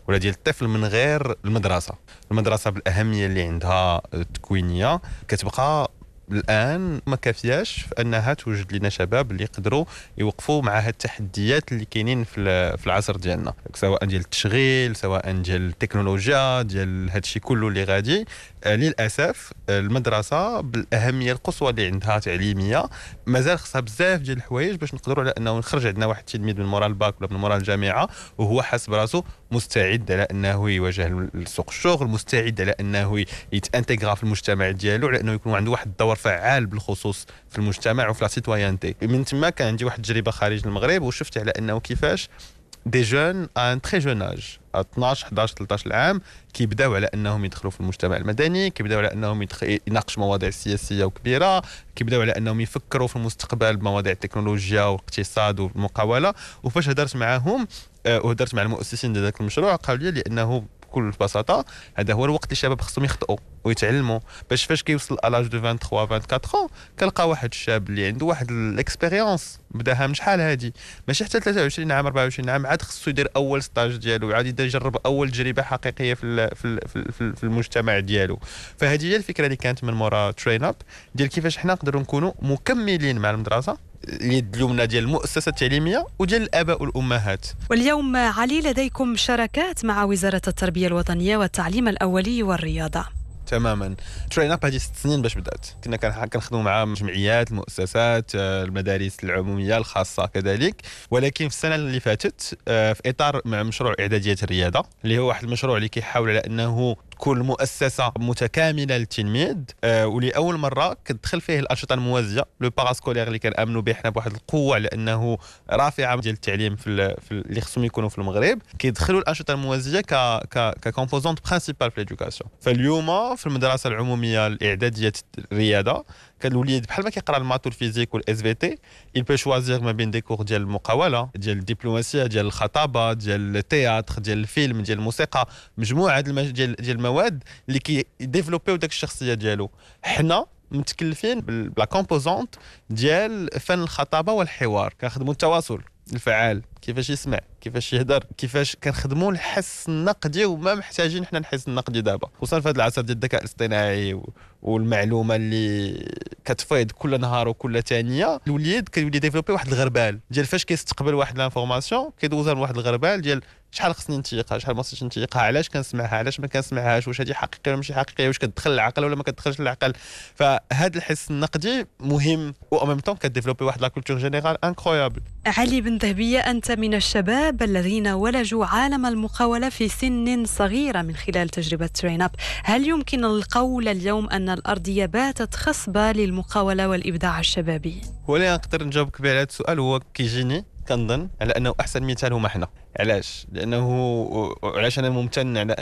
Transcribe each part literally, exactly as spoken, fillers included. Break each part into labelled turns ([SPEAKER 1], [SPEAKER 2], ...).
[SPEAKER 1] ولا ديال الطفل من غير المدرسه. المدرسه بالاهميه اللي عندها التكوينيه كتبقى الان ما كافياش في انها توجد لنا شباب اللي يقدروا يوقفوا مع هاد التحديات اللي كاينين في في العصر ديالنا، سواء ديال التشغيل، سواء ديال التكنولوجيا، ديال هادشي كله اللي غادي. آه للاسف المدرسه بالاهميه القصوى اللي عندها تعليميه مازال خصها بزاف ديال الحوايج باش نقدروا على انه نخرج عندنا واحد التلميذ من مورا الباك ولا من مورا الجامعه وهو حاس براسو مستعد على انه يواجه سوق الشغل، مستعد على انه يتانتيغرا في المجتمع ديالو، على انه يكون عنده واحد الدور فعال بالخصوص في المجتمع وفي لا سيتويانتي. من تما كان عندي واحد التجربه خارج المغرب وشفت على انه كيفاش دي جون ان تري جون اج اثناش حداش ثلاثطاش عام كيبداو على انهم يدخلوا في المجتمع المدني، كيبداو على انهم يناقشوا مواضيع سياسيه وكبيره، كيبداو على انهم يفكروا في المستقبل بمواضيع التكنولوجيا والاقتصاد والمقاوله. وفاش هدرت معاهم وهدرت مع المؤسسين ديال ذاك المشروع قالوا لي لانه بكل بساطه هذا هو الوقت اللي الشباب خصهم يخطئوا ويتعلموا، باش فاش كيوصل الاج دو ثلاثة وعشرين أربعة وعشرين كنلقى واحد الشاب اللي عنده واحد الاكسبيريونس بداها من شحال هادي، ماشي حتى ثلاثة وعشرين عام أربعة وعشرين عام، عاد خصو يدير اول ستاج ديالو، عاد يبدا يجرب اول تجربه حقيقيه في في في, في المجتمع ديالو. فهذه هي الفكره اللي كانت من مورا ترين اب ديال كيفاش حنا نقدروا نكونوا مكملين مع المدرسه اليد اليمنى ديال المؤسسه التعليميه وديال الاباء والامهات.
[SPEAKER 2] واليوم علي لديكم شراكات مع وزاره التربيه الوطنيه والتعليم الاولي والرياضه.
[SPEAKER 1] تماما. ترين اب هذه ست سنين باش بدات، كنا كنخدموا مع جمعيات، المؤسسات، المدارس العموميه الخاصه كذلك، ولكن في السنه اللي فاتت في اطار مع مشروع اعداديه الرياضه اللي هو واحد المشروع اللي كيحاول على انه تكون المؤسسه متكامله للتلميذ، آه ولاول مره كتدخل فيه الانشطه الموازيه لو باراسكولير اللي كنامنوا به حنا بواحد القوه لانه رافعه ديال التعليم في, في اللي خصهم يكونوا في المغرب، كيدخلوا الانشطه الموازيه ك ك ككومبوزونت برينسيبال في ليدوكاسيون. فاليوم في المدرسه العموميه الاعداديه الرياضه كان الوليد بحال ما كيقرا المات والفيزيك والاس في تي il peut choisir ما بين دي كور ديال المقاوله، ديال الدبلوماسيه، ديال الخطابه، ديال التياتر، ديال الفيلم، ديال الموسيقى، مجموعه ديال ديال المواد اللي كيديفلوبيو داك الشخصيه ديالو. حنا متكلفين بلا كومبوزونت ديال فن الخطابه والحوار، كنخدموا التواصل الفعال، كيفاش يسمع، كيفاش يهدر، كيفاش كنخدموا الحس النقدي وما محتاجين حنا الحس النقدي دابا، خصوصا في هذا العصر ديال الذكاء الاصطناعي والمعلومه اللي كتفيض كل نهار وكل ثانيه. الوليد كيولي ديفلوبي واحد الغربال ديال فاش كيستقبل واحد لانفورماسيون كيدوزها لواحد الغربال ديال شحال خصني نتيقها، شحال ما خصنيش نتيقها، علاش كنسمعها، علاش ما كنسمعهاش، واش هذه حقيقيه ولا ماشي حقيقيه، واش كتدخل العقل ولا ما كتدخلش العقل. فهذا الحس النقدي مهم و ميم طون كديفلوبي واحد لا كولتور جينيرال انكرويابل.
[SPEAKER 2] علي بن ذهبيه، انت من الشباب الذين ولجوا عالم المقاوله في سن صغيره من خلال تجربه ترين اب، هل يمكن القول اليوم ان الارضيه باتت خصبه للمقاوله والابداع الشبابي؟
[SPEAKER 1] ولا نقدر نجاوبك على هذا السؤال، هو كيجيني كنظن على انه احسن مثال هما حنا. علاش؟ لانه علاش انا ممتن على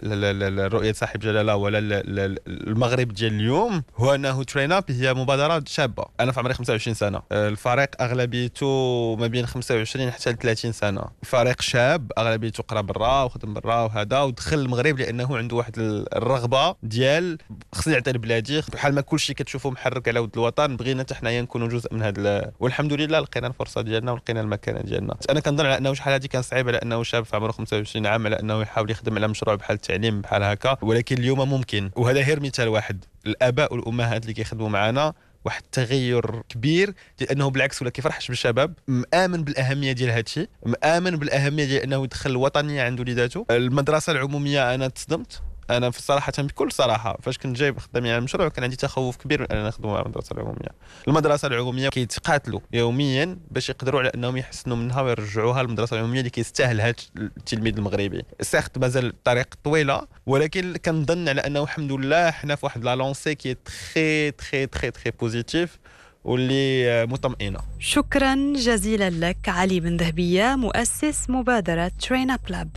[SPEAKER 1] ان رؤيه صاحب جلاله ولا المغرب ديال اليوم هو انه ترين اب هي مبادره شابه. انا في عمري خمسة وعشرين سنه، الفريق اغلبيته ما بين خمسة وعشرين حتى ثلاثين سنه، فريق شاب اغلبيته قرا برا وخدم برا وهذا، ودخل المغرب لانه عنده واحد الرغبه ديال خصني نعطي لبلادي، بحال ما كلشي كتشوفوا محرك على ود الوطن، بغينا حتى حنايا نكونوا جزء من هذا، والحمد لله لقينا الفرصه ديالنا ولقينا المكانه ديالنا. انا كنظن على انه شحال هذه كان صعيب على انه شاب في عمره خمسة وعشرين عام على انه يحاول يخدم على مشروع بحال التعليم بحال هكا، ولكن اليوم ممكن. وهذا غير مثال واحد، الاباء والامهات اللي كيخدموا معنا واحد التغير كبير، لانه بالعكس ولا كيفرحش بالشباب، مآمن بالاهميه ديال هذا الشيء، مآمن بالاهميه ديال انه يدخل الوطنيه عند وليداته. المدرسه العموميه انا تصدمت، انا في الصراحه بكل صراحه فاش كنت جايب خدامي على المشروع كان عندي تخوف كبير من اننا نخدموا مع المدرسه العموميه. المدرسه العموميه كيتقاتلوا يوميا باش يقدروا على انهم يحسنوا منها ويرجعوها للمدرسه العموميه اللي كيستاهل هذا التلميذ المغربي. سيخت مازال الطريق طويله، ولكن كنظن على انه الحمد لله حنا في واحد لا لونسي كي تري تري تري تري بوزيتيف واللي مطمئنه.
[SPEAKER 2] شكرا جزيلا لك علي بن ذهبيه، مؤسس مبادره ترين اب لاب.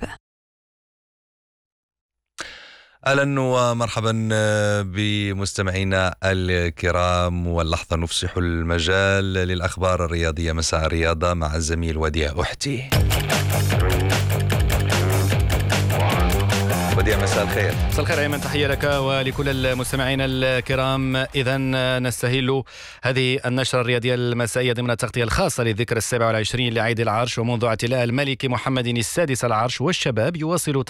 [SPEAKER 3] أهلا ومرحبا بمستمعينا الكرام، واللحظة نفسح المجال للأخبار الرياضية مساء الرياضة مع الزميل وديع أحتي. وديع مساء الخير.
[SPEAKER 4] مساء الخير أيمن، تحية لك ولكل المستمعين الكرام. إذن نستهل هذه النشرة الرياضية المسائية ضمن التغطية الخاصة للذكرى السابع والعشرين لعيد العرش، ومنذ اعتلاء الملك محمد السادس العرش والشباب يواصل